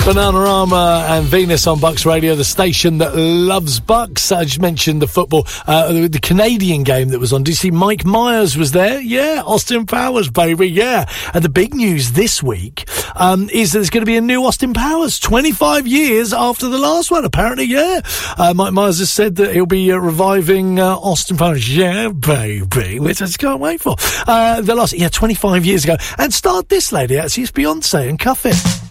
Bananarama and Venus on Bucks Radio, the station that loves Bucks. I just mentioned the football, the Canadian game that was on. Did you see Mike Myers was there? Yeah, Austin Powers, baby, yeah. And the big news this week is that there's going to be a new Austin Powers, 25 years after the last one, apparently, yeah. Mike Myers has said that he'll be reviving Austin Powers, yeah, baby, which I just can't wait for. 25 years ago. And start this lady, actually, it's Beyonce and Cuff It.